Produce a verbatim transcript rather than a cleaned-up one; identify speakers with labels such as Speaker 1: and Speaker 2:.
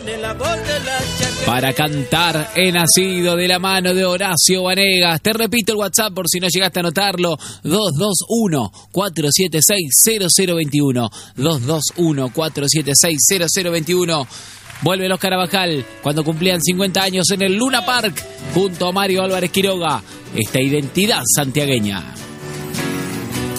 Speaker 1: Para cantar he nacido de la mano de Horacio Vanegas. Te repito el WhatsApp por si no llegaste a anotarlo: dos dos uno, cuatro siete seis, cero cero dos uno. dos dos uno, cuatro siete seis, cero cero dos uno. Vuelve los Carabajal cuando cumplían cincuenta años en el Luna Park junto a Mario Álvarez Quiroga. Esta identidad santiagueña.